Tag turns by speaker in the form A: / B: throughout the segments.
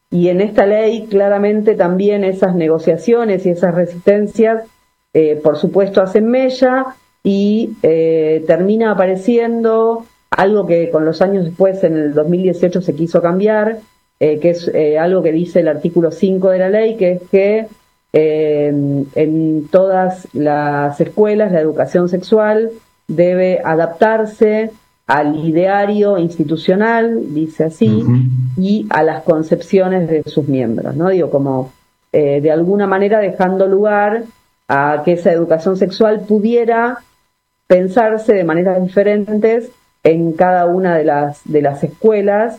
A: Y en esta ley claramente también esas negociaciones y esas resistencias, por supuesto, hacen mella y termina apareciendo algo que con los años después, en el 2018, se quiso cambiar, que es algo que dice el artículo 5 de la ley, que es que en todas las escuelas la educación sexual debe adaptarse al ideario institucional, dice así, y a las concepciones de sus miembros, ¿no? Digo, como de alguna manera dejando lugar a que esa educación sexual pudiera pensarse de maneras diferentes en cada una de las escuelas,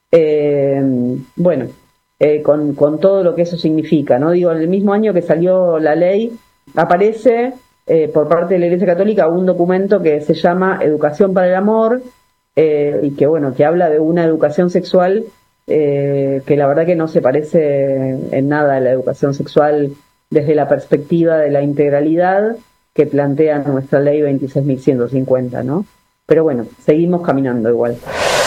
A: con todo lo que eso significa, ¿no? Digo, en el mismo año que salió la ley, aparece por parte de la Iglesia Católica un documento que se llama Educación para el Amor, y que habla de una educación sexual que la verdad que no se parece en nada a la educación sexual desde la perspectiva de la integralidad que plantea nuestra ley 26.150, ¿no? Pero bueno, seguimos caminando igual.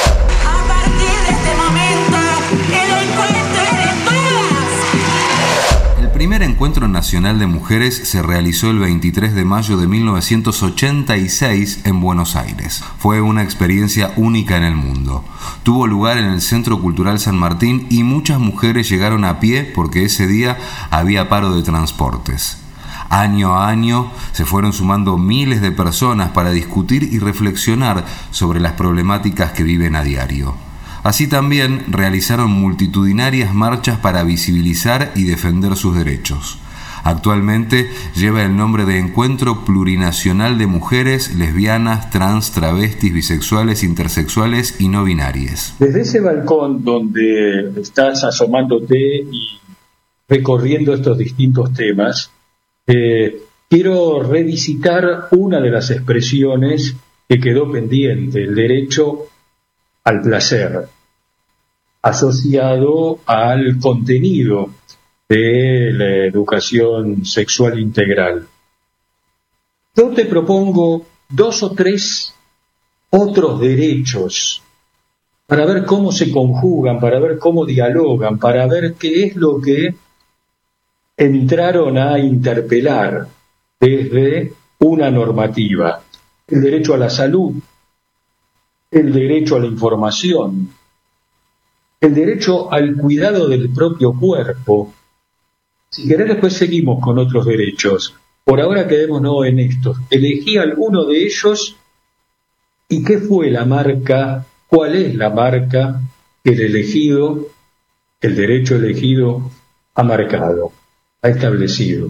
B: El primer encuentro nacional de mujeres se realizó el 23 de mayo de 1986 en Buenos Aires. Fue una experiencia única en el mundo. Tuvo lugar en el Centro Cultural San Martín y muchas mujeres llegaron a pie porque ese día había paro de transportes. Año a año se fueron sumando miles de personas para discutir y reflexionar sobre las problemáticas que viven a diario. Así también realizaron multitudinarias marchas para visibilizar y defender sus derechos. Actualmente lleva el nombre de Encuentro Plurinacional de Mujeres, Lesbianas, Trans, Travestis, Bisexuales, Intersexuales y No Binarias.
C: Desde ese balcón donde estás asomándote y recorriendo estos distintos temas, quiero revisitar una de las expresiones que quedó pendiente, el derecho al placer, asociado al contenido de la educación sexual integral. Yo te propongo 2 o 3 otros derechos para ver cómo se conjugan, para ver cómo dialogan, para ver qué es lo que entraron a interpelar desde una normativa. El derecho a la salud, el derecho a la información, el derecho al cuidado del propio cuerpo. Si querés, después seguimos con otros derechos. Por ahora quedémonos en estos. Elegí alguno de ellos y qué fue la marca, cuál es la marca que el derecho elegido ha marcado, ha establecido.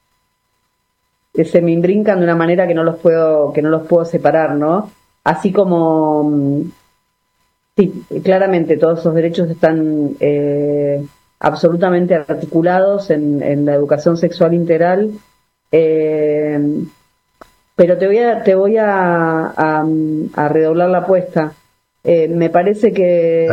A: Se me imbrincan de una manera que no los puedo separar, ¿no? Así como, sí, claramente todos esos derechos están absolutamente articulados en la educación sexual integral, pero te voy a redoblar la apuesta. Me parece que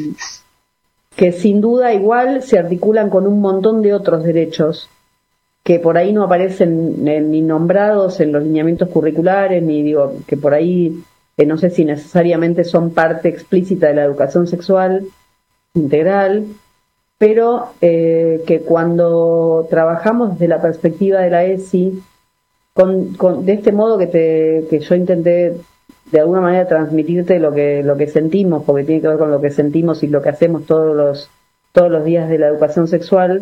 A: sin duda igual se articulan con un montón de otros derechos que por ahí no aparecen ni nombrados en los lineamientos curriculares, ni digo que por ahí no sé si necesariamente son parte explícita de la educación sexual integral, pero que cuando trabajamos desde la perspectiva de la ESI, de este modo que yo intenté de alguna manera transmitirte lo que sentimos, porque tiene que ver con lo que sentimos y lo que hacemos todos los días de la educación sexual,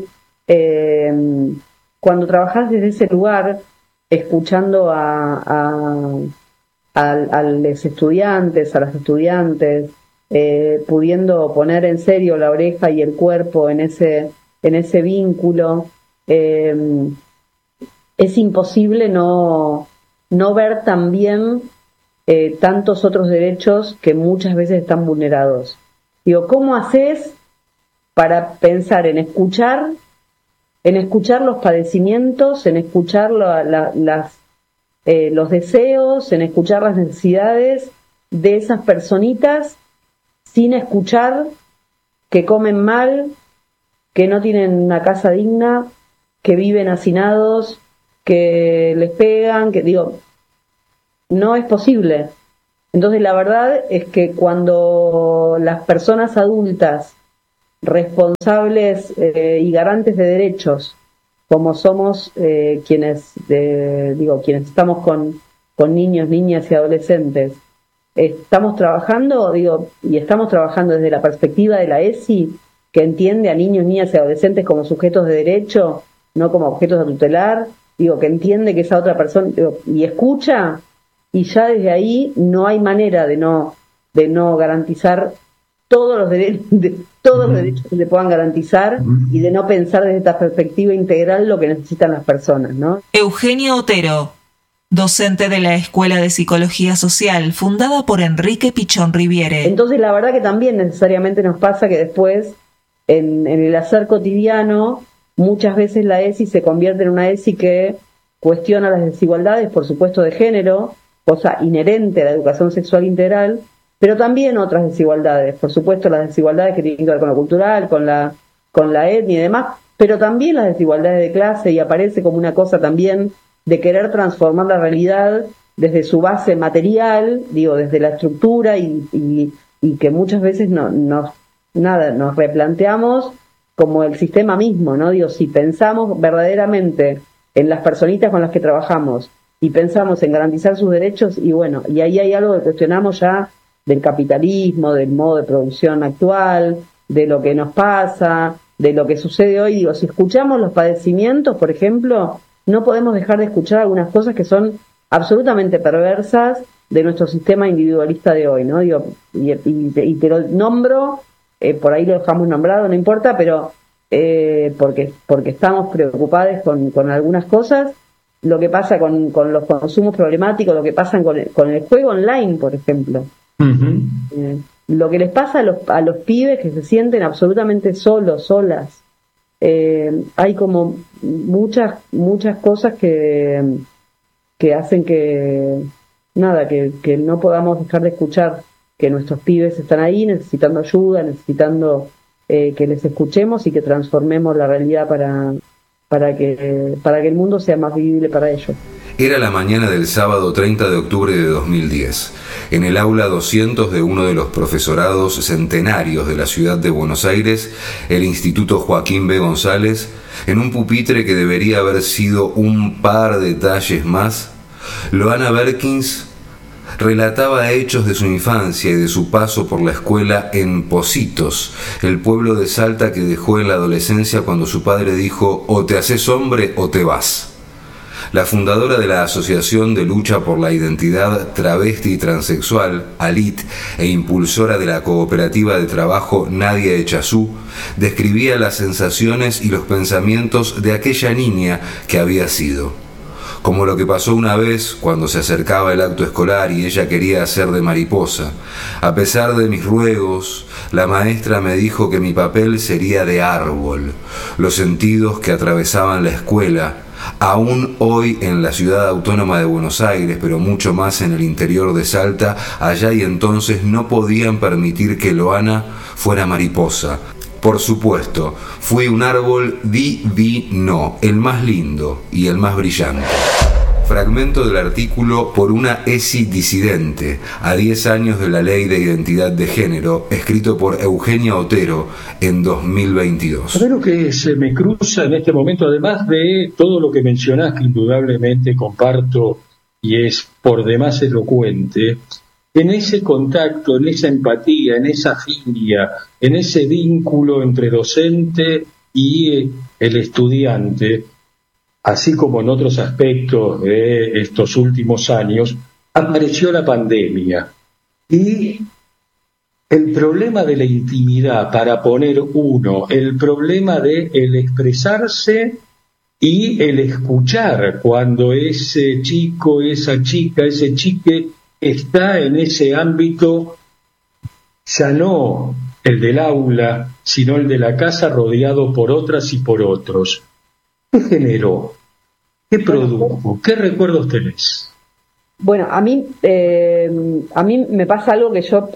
A: cuando trabajás desde ese lugar, escuchando a los estudiantes, a las estudiantes, pudiendo poner en serio la oreja y el cuerpo en ese vínculo, es imposible no ver también tantos otros derechos que muchas veces están vulnerados. Digo, ¿cómo haces para pensar en escuchar los padecimientos, en escuchar los deseos, en escuchar las necesidades de esas personitas, sin escuchar que comen mal, que no tienen una casa digna, que viven hacinados, que les pegan, que digo, no es posible. Entonces la verdad es que cuando las personas adultas responsables y garantes de derechos, como somos quienes estamos con niños, niñas y adolescentes. Estamos trabajando, y estamos trabajando desde la perspectiva de la ESI, que entiende a niños, niñas y adolescentes como sujetos de derecho, no como objetos a tutelar, que entiende que esa otra persona, y escucha, y ya desde ahí no hay manera de no garantizar todos los derechos, los derechos que se puedan garantizar, y de no pensar desde esta perspectiva integral lo que necesitan las personas, ¿no?
D: Eugenia Otero, docente de la Escuela de Psicología Social, fundada por Enrique Pichón Riviere.
A: Entonces, la verdad que también necesariamente nos pasa que después, en el hacer cotidiano, muchas veces la ESI se convierte en una ESI que cuestiona las desigualdades, por supuesto, de género, cosa inherente a la educación sexual integral, pero también otras desigualdades, por supuesto, las desigualdades que tienen que ver con lo cultural, con la etnia y demás, pero también las desigualdades de clase, y aparece como una cosa también de querer transformar la realidad desde su base material, desde la estructura, y que muchas veces nos replanteamos como el sistema mismo, ¿no? Si pensamos verdaderamente en las personitas con las que trabajamos y pensamos en garantizar sus derechos, y ahí hay algo que cuestionamos ya del capitalismo, del modo de producción actual, de lo que nos pasa, de lo que sucede hoy. Si escuchamos los padecimientos, por ejemplo, no podemos dejar de escuchar algunas cosas que son absolutamente perversas de nuestro sistema individualista de hoy, ¿no? Y te lo nombro, por ahí lo dejamos nombrado, no importa, pero porque estamos preocupados con algunas cosas, lo que pasa con los consumos problemáticos, lo que pasa con el juego online, por ejemplo. Lo que les pasa a los pibes que se sienten absolutamente solos, solas. Hay como muchas cosas que hacen que no podamos dejar de escuchar que nuestros pibes están ahí necesitando ayuda, necesitando que les escuchemos y que transformemos la realidad para que el mundo sea más vivible para ellos.
B: Era la mañana del sábado 30 de octubre de 2010, en el aula 200 de uno de los profesorados centenarios de la ciudad de Buenos Aires, el Instituto Joaquín B. González, en un pupitre que debería haber sido un par de talles más, Loana Berkins relataba hechos de su infancia y de su paso por la escuela en Pocitos, el pueblo de Salta que dejó en la adolescencia cuando su padre dijo: o te haces hombre o te vas. La fundadora de la Asociación de Lucha por la Identidad Travesti y Transexual, ALIT, e impulsora de la cooperativa de trabajo Nadia Echazú, describía las sensaciones y los pensamientos de aquella niña que había sido. Como lo que pasó una vez cuando se acercaba el acto escolar y ella quería hacer de mariposa. A pesar de mis ruegos, la maestra me dijo que mi papel sería de árbol. Los sentidos que atravesaban la escuela, aún hoy en la ciudad autónoma de Buenos Aires, pero mucho más en el interior de Salta, allá y entonces no podían permitir que Loana fuera mariposa. Por supuesto, fui un árbol divino, el más lindo y el más brillante. Fragmento del artículo Por una ESI disidente, a 10 años de la Ley de Identidad de Género, escrito por Eugenia Otero en 2022.
C: A ver lo que se me cruza en este momento, además de todo lo que mencionás, que indudablemente comparto y es por demás elocuente, en ese contacto, en esa empatía, en esa filia, en ese vínculo entre docente y el estudiante, así como en otros aspectos de estos últimos años, apareció la pandemia. Y el problema de la intimidad, para poner uno, el problema de el expresarse y el escuchar cuando ese chico, esa chica, ese chique está en ese ámbito, ya no el del aula, sino el de la casa, rodeado por otras y por otros. ¿Qué generó? ¿Qué produjo? ¿Qué recuerdos tenés?
A: Bueno, a mí me pasa algo que yo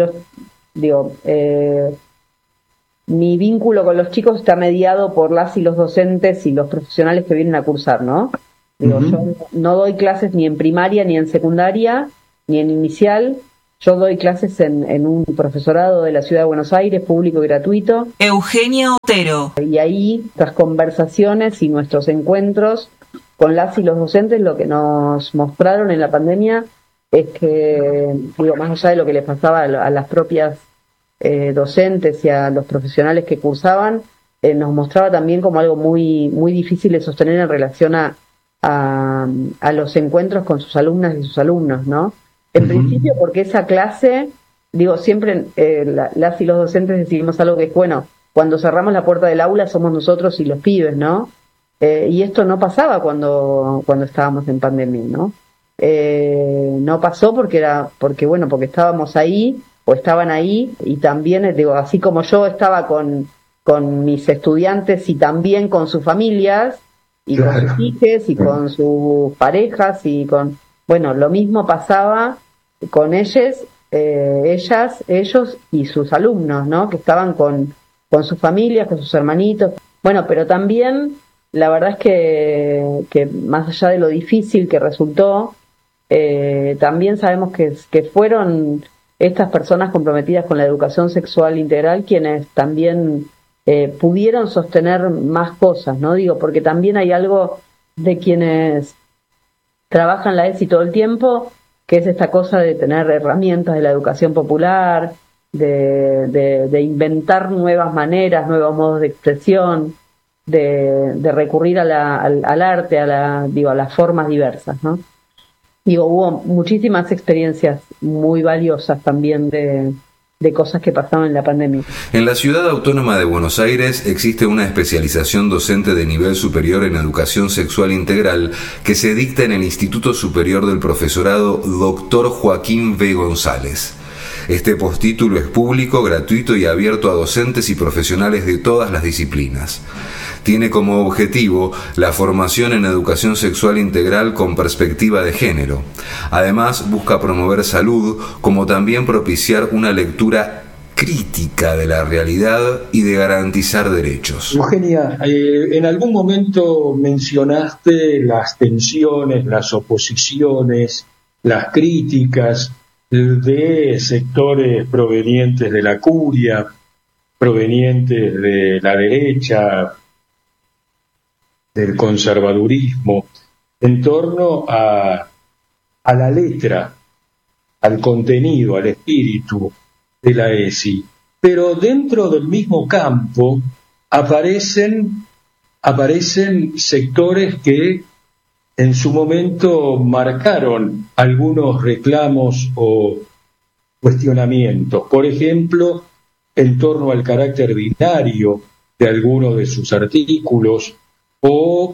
A: mi vínculo con los chicos está mediado por las y los docentes y los profesionales que vienen a cursar, ¿no? Yo no doy clases ni en primaria, ni en secundaria, ni en inicial, Yo doy clases en un profesorado de la Ciudad de Buenos Aires, público y gratuito.
D: Eugenia Otero.
A: Y ahí nuestras conversaciones y nuestros encuentros con las y los docentes lo que nos mostraron en la pandemia es que, digo, más allá de lo que les pasaba a las propias docentes y a los profesionales que cursaban, nos mostraba también como algo muy, muy difícil de sostener en relación a los encuentros con sus alumnas y sus alumnos, ¿no? En principio porque esa clase, digo, siempre las y los docentes decimos algo que es, bueno, cuando cerramos la puerta del aula somos nosotros y los pibes, ¿no? Y esto no pasaba cuando estábamos en pandemia, ¿no? No pasó porque estábamos ahí o estaban ahí, y también, digo, así como yo estaba con mis estudiantes y también con sus familias y con sus hijos y con sus parejas y bueno, lo mismo pasaba con ellos y sus alumnos, ¿no? Que estaban con sus familias, con sus hermanitos. Bueno, pero también la verdad es que más allá de lo difícil que resultó, también sabemos que fueron estas personas comprometidas con la educación sexual integral quienes también pudieron sostener más cosas, ¿no? Digo, porque también hay algo de quienes trabajan la ESI todo el tiempo, que es esta cosa de tener herramientas de la educación popular, de inventar nuevas maneras, nuevos modos de expresión, de recurrir al arte, a las formas diversas, ¿no? Digo, hubo muchísimas experiencias muy valiosas también de cosas que pasaban en la pandemia.
B: En la Ciudad Autónoma de Buenos Aires existe una especialización docente de nivel superior en educación sexual integral que se dicta en el Instituto Superior del Profesorado Dr. Joaquín V. González. Este postítulo es público, gratuito y abierto a docentes y profesionales de todas las disciplinas. Tiene como objetivo la formación en educación sexual integral con perspectiva de género. Además, busca promover salud, como también propiciar una lectura crítica de la realidad y de garantizar derechos.
C: Eugenia, en algún momento mencionaste las tensiones, las oposiciones, las críticas de sectores provenientes de la curia, provenientes de la derecha, del conservadurismo, en torno a la letra, al contenido, al espíritu de la ESI. Pero dentro del mismo campo aparecen sectores que en su momento marcaron algunos reclamos o cuestionamientos. Por ejemplo, en torno al carácter binario de algunos de sus artículos, o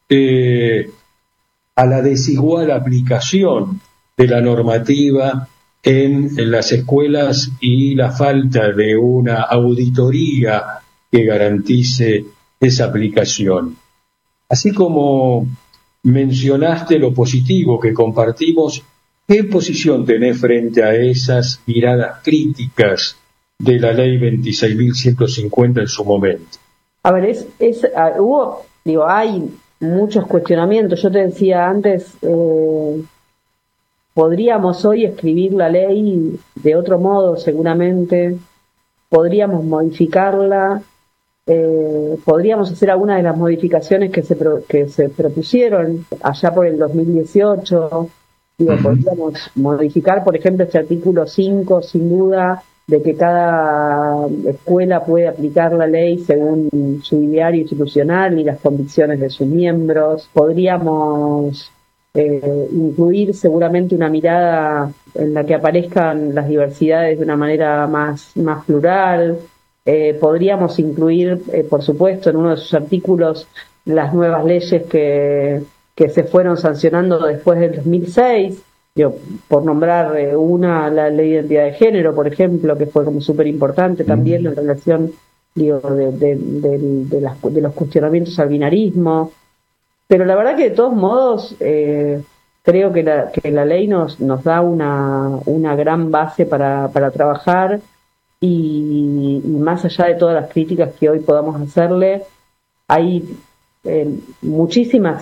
C: a la desigual aplicación de la normativa en las escuelas y la falta de una auditoría que garantice esa aplicación. Así como mencionaste lo positivo que compartimos, ¿qué posición tenés frente a esas miradas críticas de la ley 26.150 en su momento?
A: A ver, hay muchos cuestionamientos. Yo te decía antes, podríamos hoy escribir la ley de otro modo, seguramente. Podríamos modificarla, podríamos hacer algunas de las modificaciones que se propusieron allá por el 2018. Podríamos modificar, por ejemplo, este artículo 5, sin duda, de que cada escuela puede aplicar la ley según su ideario institucional y las convicciones de sus miembros. Podríamos incluir seguramente una mirada en la que aparezcan las diversidades de una manera más plural. Podríamos incluir, por supuesto, en uno de sus artículos las nuevas leyes que se fueron sancionando después del 2006. Por nombrar la ley de identidad de género, por ejemplo, que fue como súper importante también en relación de los cuestionamientos al binarismo. Pero la verdad que de todos modos creo que la ley nos da una gran base para trabajar, y más allá de todas las críticas que hoy podamos hacerle, hay muchísimas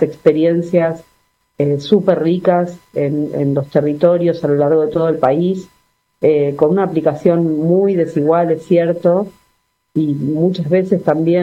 A: experiencias súper ricas en los territorios a lo largo de todo el país, con una aplicación muy desigual, es cierto, y muchas veces también